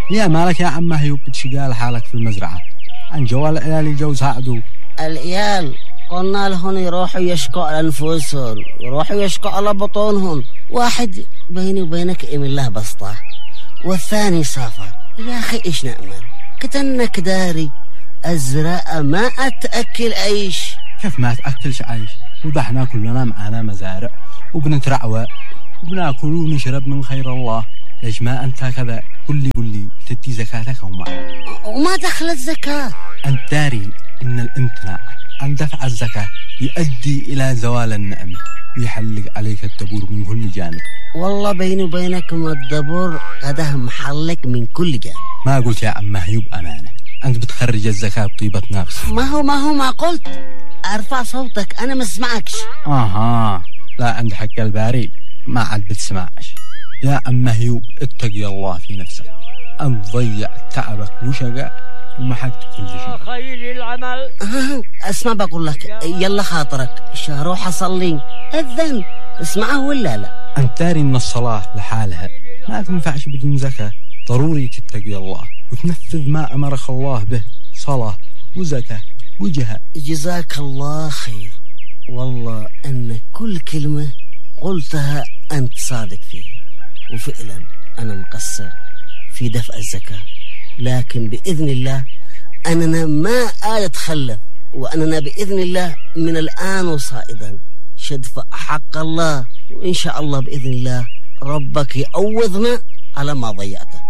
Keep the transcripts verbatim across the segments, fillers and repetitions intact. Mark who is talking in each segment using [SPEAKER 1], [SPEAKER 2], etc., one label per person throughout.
[SPEAKER 1] يا مالك يا عم هيوب بتشقال حالك في المزرعة؟ عن جوال العيال يجوا يساعدوك.
[SPEAKER 2] العيال قلنا لهم يروحوا يشكوا على أنفسهم، يروحوا يشكوا على بطونهم. واحد بيني وبينك إم الله بسطة، والثاني سافر. يا أخي إيش نأمل؟ كتنك داري الزراعة ما أتأكل عيش.
[SPEAKER 1] كيف ما تأكلش عيش؟ وضحنا كلنا معانا مزارع وبنترعوى وبناكل ونشرب من خير الله. ليش ما أنت كذا؟ قل لي قل لي تدي زكاتك وما
[SPEAKER 2] وما دخل الزكاة؟
[SPEAKER 1] أنت داري إن الامتناع عن دفع الزكاة يؤدي إلى زوال النعمة ويحلق عليك الدبور من كل جانب.
[SPEAKER 2] والله بيني وبينكم الدبور قده محلك من كل جانب.
[SPEAKER 1] ما قلت يا عم هيوب أمانة، أنت بتخرج الزكاة بطيبة نفس.
[SPEAKER 2] ما هو ما هو ما قلت أرفع صوتك أنا ما اسمعكش.
[SPEAKER 1] آها لا، عند حق الباري ما عاد بتسمعش. يا عم هيوب اتقي الله في نفسك، أنت ضيع تعبك وشقاء ومحقت كل شيء.
[SPEAKER 2] خير العمل. اسمع بقول لك، يلا خاطرك روح أصلي أذن، اسمعه ولا لا؟
[SPEAKER 1] أنت داري إن الصلاة لحالها ما تنفعش بدون زكاة. ضروري تتقي الله وتنفذ ما أمرك الله به، صلاة وزكاة وجهاد.
[SPEAKER 2] جزاك الله خير، والله أن كل كلمة قلتها أنت صادق فيها، وفعلا أنا مقصر في دفع الزكاة، لكن بإذن الله أننا ما أتخلف، وأننا بإذن الله من الآن وصائدا شدفع حق الله، وإن شاء الله بإذن الله ربك يعوضنا على ما ضيعته.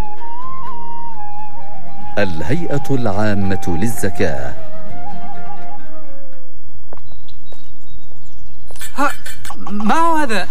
[SPEAKER 3] الهيئة العامة للزكاة.
[SPEAKER 4] ها ما هو هذا؟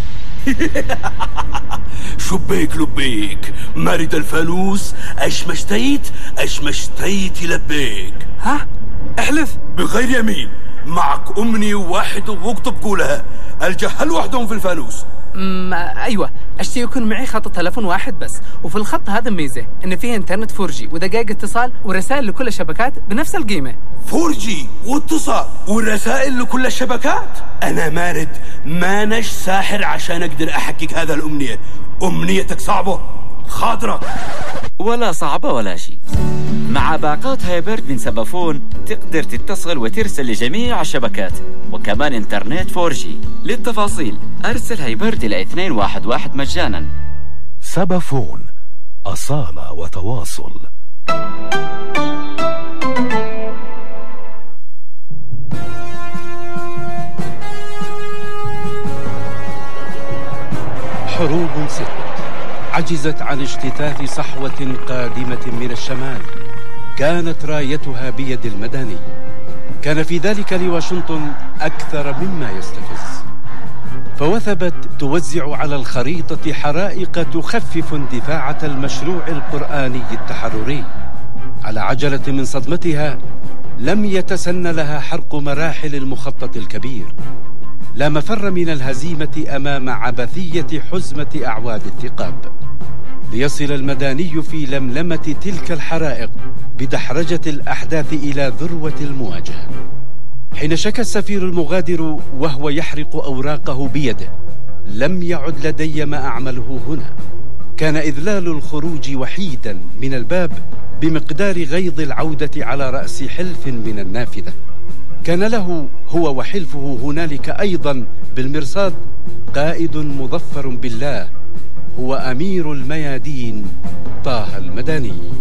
[SPEAKER 5] شبيك لبيك مرد الفانوس، اش مشتيت اش مشتيت لبيك.
[SPEAKER 4] ها احلف
[SPEAKER 5] بغير يمين، معك امني واحد واكتب قولها، الجهل وحدهم في الفانوس.
[SPEAKER 4] امم ايوه، اشتي يكون معي خط تلفون واحد بس، وفي الخط هذا ميزه ان فيه انترنت فور جي ودقائق اتصال ورسائل لكل الشبكات بنفس القيمه.
[SPEAKER 5] فور جي واتصال ورسائل لكل الشبكات؟ انا مارد مانش ساحر عشان اقدر احقق هذا الامنيه. امنيتك صعبه خاطره؟
[SPEAKER 6] ولا صعبه ولا شيء. مع باقات هايبرد من سبافون تقدر تتصل وترسل لجميع الشبكات، وكمان انترنت فور جي. للتفاصيل ارسل هايبرد الى اثنين واحد واحد مجانا.
[SPEAKER 7] سبافون، أصالة وتواصل.
[SPEAKER 8] حروب ست عجزت عن اجتثاث صحوة قادمة من الشمال، كانت رايتها بيد المدني. كان في ذلك لواشنطن أكثر مما يستفز، فوثبت توزع على الخريطة حرائق تخفف اندفاعة المشروع القرآني التحرري. على عجلة من صدمتها لم يتسن لها حرق مراحل المخطط الكبير. لا مفر من الهزيمة أمام عبثية حزمة أعواد الثقاب، ليصل المداني في لملمة تلك الحرائق بدحرجة الأحداث إلى ذروة المواجهة. حين شكى السفير المغادر وهو يحرق أوراقه بيده: لم يعد لدي ما أعمله هنا. كان إذلال الخروج وحيدا من الباب بمقدار غيظ العودة على رأس حلف من النافذة. كان له هو وحلفه هنالك أيضا بالمرصاد قائد مظفر بالله، هو أمير الميادين طه المدني.